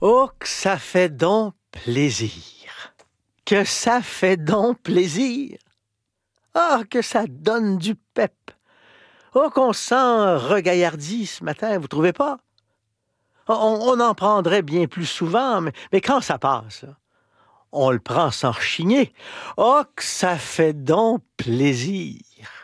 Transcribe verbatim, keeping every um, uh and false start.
Oh, que ça fait donc plaisir! Que ça fait donc plaisir! Ah, que ça donne du pep! Oh, qu'on se sent regaillardi ce matin, vous trouvez pas? On, on en prendrait bien plus souvent, mais, mais quand ça passe, là, on le prend sans rechigner. Oh, que ça fait donc plaisir!